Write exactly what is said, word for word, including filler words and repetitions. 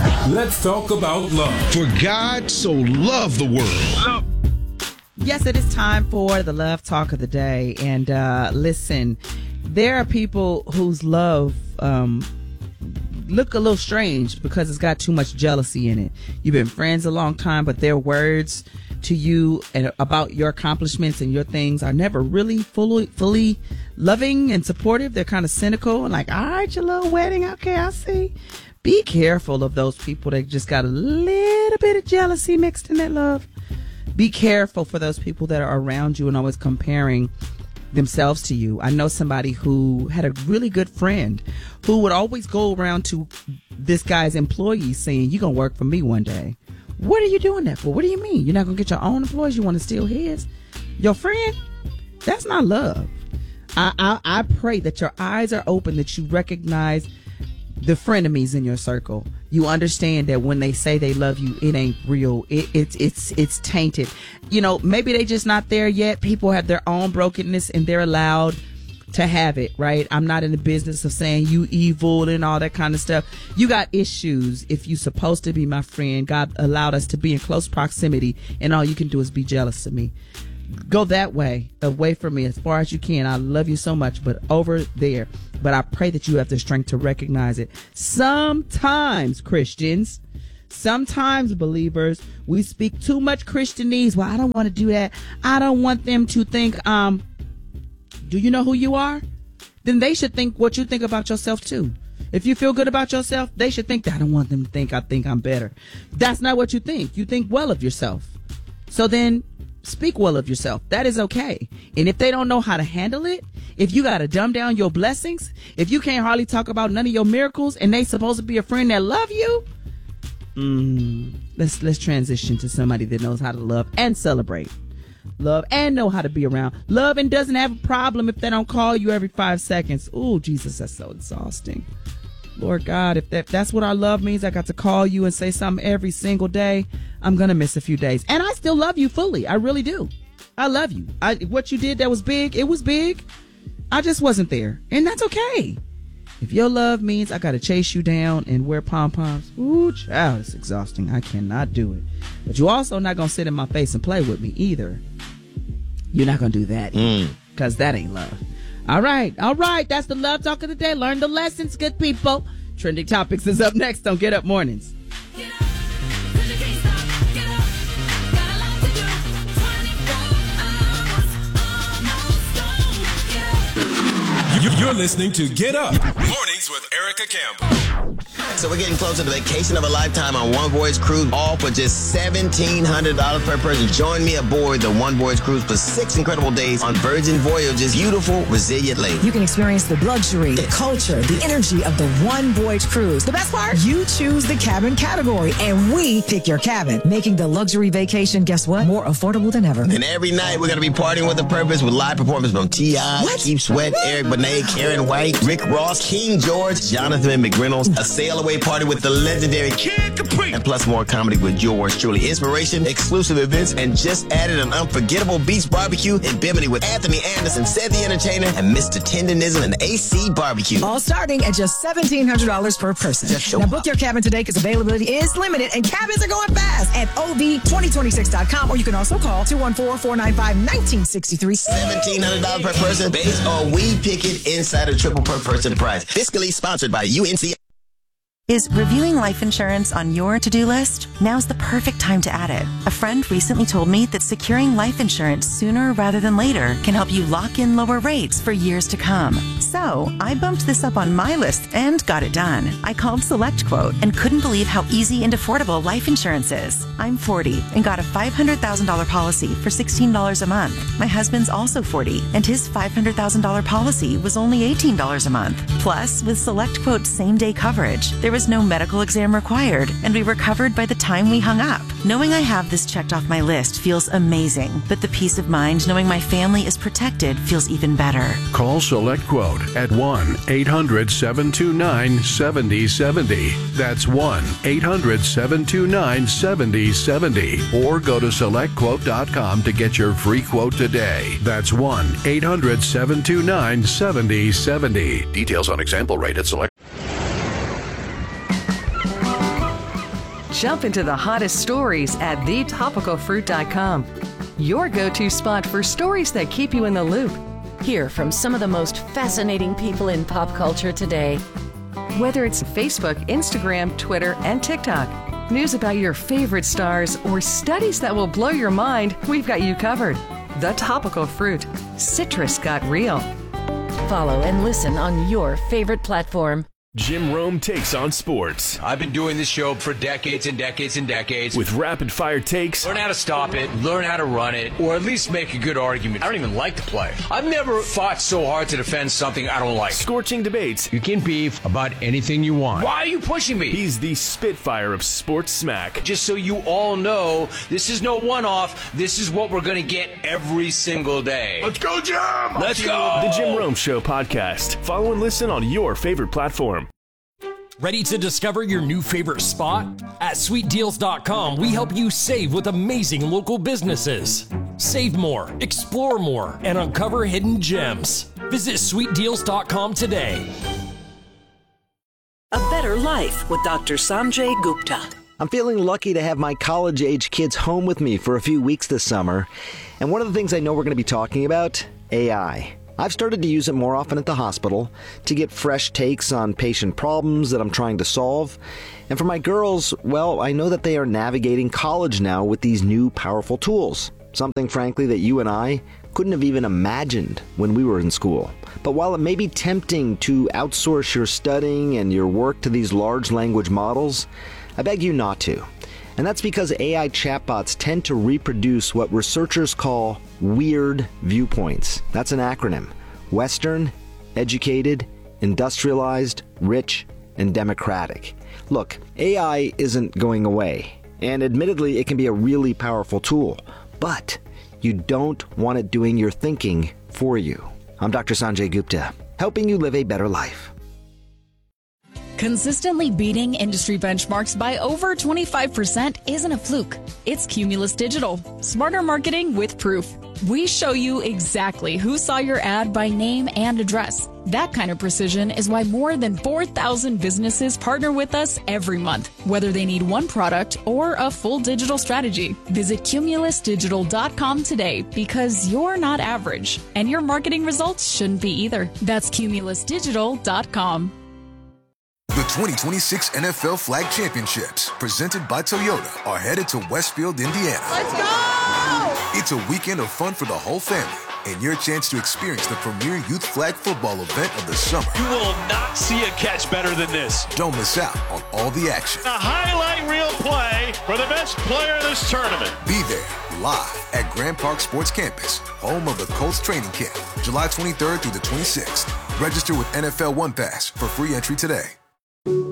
Let's talk about love. For God so loved the world. Love. Yes, it is time for the Love Talk of the Day. And uh, listen, there are people whose love um, look a little strange because it's got too much jealousy in it. You've been friends a long time, but their words to you and about your accomplishments and your things are never really fully fully loving and supportive. They're kind of cynical and like, all right, your little wedding, okay, I see. Be careful of those people that just got a little bit of jealousy mixed in that love. Be careful for those people that are around you and always comparing themselves to you. I know somebody who had a really good friend who would always go around to this guy's employees saying, you're going to work for me one day. What are you doing that for? What do you mean? You're not going to get your own employees? You want to steal his? Your friend? That's not love. I, I, I pray that your eyes are open, that you recognize the frenemies in your circle. You understand that when they say they love you, it ain't real. It, it's it's it's tainted. You know, maybe they just not there yet. People have their own brokenness and they're allowed to have it, right? I'm not in the business of saying you evil and all that kind of stuff. You got issues if you supposed to be my friend. God allowed us to be in close proximity and all you can do is be jealous of me. Go that way, away from me as far as you can. I love you so much, but over there. But I pray that you have the strength to recognize it. Sometimes, Christians, sometimes believers, we speak too much Christianese. Well, I don't want to do that. I don't want them to think, um, do you know who you are? Then they should think what you think about yourself too. If you feel good about yourself, they should think that. I don't want them to think I think I'm better. That's not what you think. You think well of yourself. So then speak well of yourself. That is okay. And if they don't know how to handle it, if you got to dumb down your blessings, if you can't hardly talk about none of your miracles and they supposed to be a friend that love you, mm, let's let's transition to somebody that knows how to love and celebrate. Love and know how to be around. Love and doesn't have a problem if they don't call you every five seconds. Oh, Jesus, that's so exhausting. Lord God, if, that, if that's what our love means, I got to call you and say something every single day, I'm going to miss a few days. And I still love you fully. I really do. I love you. I, what you did that was big, it was big. I just wasn't there. And that's okay. If your love means I got to chase you down and wear pom-poms, ooh, child, it's exhausting. I cannot do it. But you also not going to sit in my face and play with me either. You're not going to do that because mm. that ain't love. All right. All right. That's the Love Talk of the Day. Learn the lessons, good people. Trending Topics is up next on Get Up Mornings. Get up, 'cause you can't stop. Get up, got a lot to do. twenty-four hours almost gone. Get up. You're listening to Get Up Mornings with Erica Campbell. So we're getting closer to the vacation of a lifetime on One Voyage Cruise, all for just seventeen hundred dollars per person. Join me aboard the One Voyage Cruise for six incredible days on Virgin Voyage's beautiful, resilient lake. You can experience the luxury, the culture, the energy of the One Voyage Cruise. The best part? You choose the cabin category, and we pick your cabin, making the luxury vacation, guess what? More affordable than ever. And every night we're going to be partying with a purpose with live performances from T I, Keith Sweat, Eric Benet, Karen White, Rick Ross, King George, Jonathan McReynolds, a sail away party with the legendary Kid Capri, and plus more comedy with yours truly. Inspiration, exclusive events, and just added an unforgettable beach barbecue in Bimini with Anthony Anderson, Ced the Entertainer, and Mister Tendonism and A C Barbecue. All starting at just seventeen hundred dollars per person. Just now book your cabin today because availability is limited and cabins are going fast at O V twenty twenty-six dot com, or you can also call two one four, four nine five, one nine six three. seventeen hundred dollars per person based on We Pick It Insider Triple per person price. Fiscally sponsored by U N C. Is reviewing life insurance on your to-do list? Now's the perfect time to add it. A friend recently told me that securing life insurance sooner rather than later can help you lock in lower rates for years to come. So I bumped this up on my list and got it done. I called SelectQuote and couldn't believe how easy and affordable life insurance is. I'm forty and got a five hundred thousand dollars policy for sixteen dollars a month. My husband's also forty and his five hundred thousand dollars policy was only eighteen dollars a month. Plus, with SelectQuote's same-day coverage, there was no medical exam required, and we were covered by the time we hung up. Knowing I have this checked off my list feels amazing, but the peace of mind knowing my family is protected feels even better. Call SelectQuote at one eight hundred, seven two nine, seven zero seven zero. That's one eight hundred, seven two nine, seven zero seven zero. Or go to select quote dot com to get your free quote today. That's one eight hundred, seven two nine, seven zero seven zero. Details on example rate at Select. Jump into the hottest stories at the topical fruit dot com. Your go-to spot for stories that keep you in the loop. Hear from some of the most fascinating people in pop culture today. Whether it's Facebook, Instagram, Twitter, and TikTok, news about your favorite stars, or studies that will blow your mind, we've got you covered. The Topical Fruit. Citrus got real. Follow and listen on your favorite platform. Jim Rome takes on sports. I've been doing this show for decades and decades and decades. With rapid fire takes. Learn how to stop it, learn how to run it, or at least make a good argument. I don't even like the play. I've never fought so hard to defend something I don't like. Scorching debates. You can beef about anything you want. Why are you pushing me? He's the Spitfire of sports smack. Just so you all know, this is no one-off. This is what we're going to get every single day. Let's go, Jim! Let's go! The Jim Rome Show podcast. Follow and listen on your favorite platform. Ready to discover your new favorite spot? At sweet deals dot com, we help you save with amazing local businesses. Save more, explore more, and uncover hidden gems. Visit sweet deals dot com today. A Better Life with Doctor Sanjay Gupta. I'm feeling lucky to have my college-age kids home with me for a few weeks this summer. And one of the things I know we're going to be talking about, A I. I've started to use it more often at the hospital to get fresh takes on patient problems that I'm trying to solve. And for my girls, well, I know that they are navigating college now with these new powerful tools. Something, frankly, that you and I couldn't have even imagined when we were in school. But while it may be tempting to outsource your studying and your work to these large language models, I beg you not to. And that's because A I chatbots tend to reproduce what researchers call weird viewpoints. That's an acronym. Western, educated, industrialized, rich, and democratic. Look, A I isn't going away. And admittedly, it can be a really powerful tool. But you don't want it doing your thinking for you. I'm Doctor Sanjay Gupta, helping you live a better life. Consistently beating industry benchmarks by over twenty-five percent isn't a fluke. It's Cumulus Digital. Smarter marketing with proof. We show you exactly who saw your ad by name and address. That kind of precision is why more than four thousand businesses partner with us every month, whether they need one product or a full digital strategy. Visit cumulus digital dot com today because you're not average, and your marketing results shouldn't be either. That's cumulus digital dot com. The twenty twenty-six N F L Flag Championships, presented by Toyota, are headed to Westfield, Indiana. Let's go! It's a weekend of fun for the whole family and your chance to experience the premier youth flag football event of the summer. You will not see a catch better than this. Don't miss out on all the action. A highlight reel play for the best player in this tournament. Be there live at Grand Park Sports Campus, home of the Colts training camp, July twenty-third through the twenty-sixth. Register with N F L One Pass for free entry today.